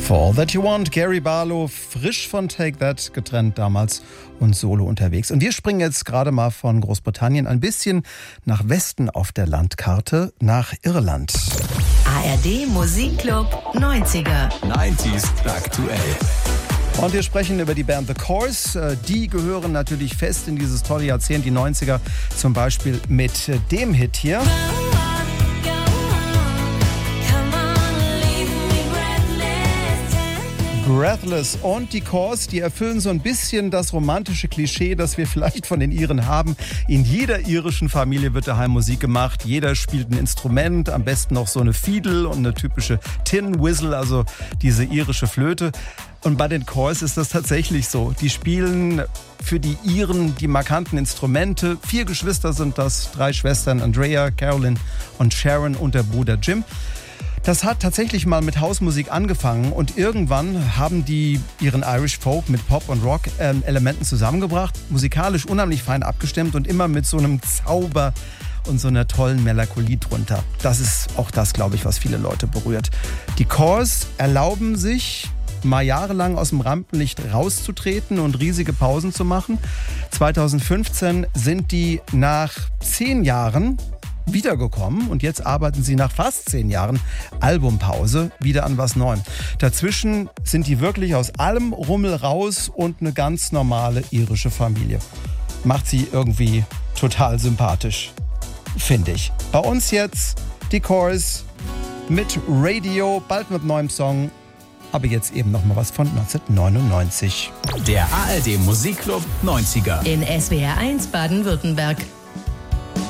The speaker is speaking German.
For All That You Want, Gary Barlow, frisch von Take That, getrennt damals und solo unterwegs. Und wir springen jetzt gerade mal von Großbritannien ein bisschen nach Westen auf der Landkarte, nach Irland. ARD Musikclub 90er. 90s aktuell. Und wir sprechen über die Band The Corrs. Die gehören natürlich fest in dieses tolle Jahrzehnt, die 90er, zum Beispiel mit dem Hit hier. Breathless. Und die Corrs, die erfüllen so ein bisschen das romantische Klischee, das wir vielleicht von den Iren haben. In jeder irischen Familie wird daheim Musik gemacht. Jeder spielt ein Instrument, am besten noch so eine Fiddle und eine typische Tin Whistle, also diese irische Flöte. Und bei den Corrs ist das tatsächlich so. Die spielen für die Iren die markanten Instrumente. 4 Geschwister sind das, 3 Schwestern, Andrea, Carolyn und Sharon und der Bruder Jim. Das hat tatsächlich mal mit Hausmusik angefangen und irgendwann haben die ihren Irish Folk mit Pop- und Rock-Elementen zusammengebracht, musikalisch unheimlich fein abgestimmt und immer mit so einem Zauber und so einer tollen Melancholie drunter. Das ist auch das, glaube ich, was viele Leute berührt. Die Corrs erlauben sich, mal jahrelang aus dem Rampenlicht rauszutreten und riesige Pausen zu machen. 2015 sind die nach 10 Jahren wiedergekommen und jetzt arbeiten sie nach fast 10 Jahren Albumpause wieder an was Neuem. Dazwischen sind die wirklich aus allem Rummel raus und eine ganz normale irische Familie. Macht sie irgendwie total sympathisch, finde ich. Bei uns jetzt die Corrs mit Radio, bald mit neuem Song, aber jetzt eben noch mal was von 1999. Der ARD Musikclub 90er. In SWR 1 Baden-Württemberg.